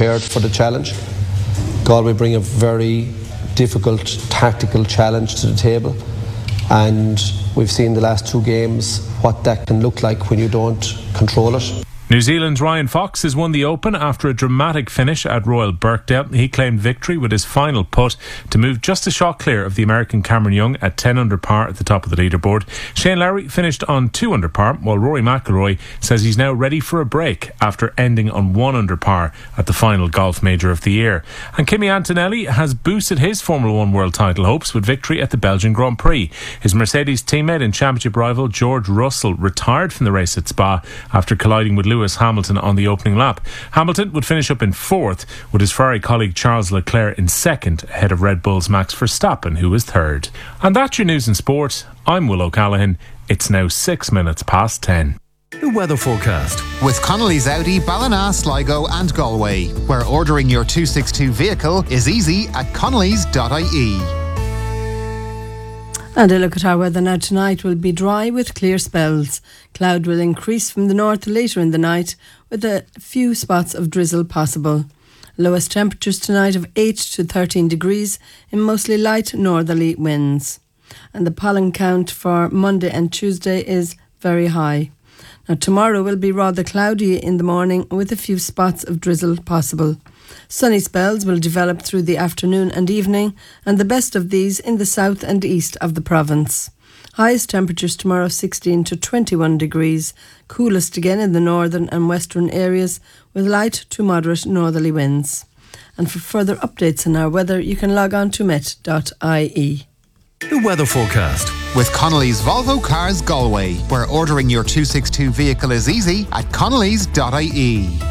prepared for the challenge. Galway bring a very difficult tactical challenge to the table, and we've seen the last 2 games what that can look like when you don't control it. New Zealand's Ryan Fox has won the Open after a dramatic finish at Royal Birkdale. He claimed victory with his final putt to move just a shot clear of the American Cameron Young at 10 under par at the top of the leaderboard. Shane Lowry finished on 2 under par, while Rory McIlroy says he's now ready for a break after ending on 1 under par at the final golf major of the year. And Kimi Antonelli has boosted his Formula 1 world title hopes with victory at the Belgian Grand Prix. His Mercedes teammate and championship rival George Russell retired from the race at Spa after colliding with Lewis Hamilton on the opening lap. Hamilton would finish up in 4th, with his Ferrari colleague Charles Leclerc in 2nd, ahead of Red Bull's Max Verstappen, who was 3rd. And that's your news and sport. I'm Will O'Callaghan. It's now 6 minutes past 10. The weather forecast with Connolly's Audi, Ballina, Sligo and Galway, where ordering your 262 vehicle is easy at connellys.ie. And a look at our weather now. Tonight will be dry with clear spells. Cloud will increase from the north later in the night, with a few spots of drizzle possible. Lowest temperatures tonight of 8 to 13 degrees in mostly light northerly winds. And the pollen count for Monday and Tuesday is very high. Now tomorrow will be rather cloudy in the morning with a few spots of drizzle possible. Sunny spells will develop through the afternoon and evening, and the best of these in the south and east of the province. Highest temperatures tomorrow 16 to 21 degrees, coolest again in the northern and western areas with light to moderate northerly winds. And for further updates on our weather, you can log on to met.ie. The weather forecast with Connolly's Volvo Cars Galway, where ordering your 262 vehicle is easy at connellys.ie.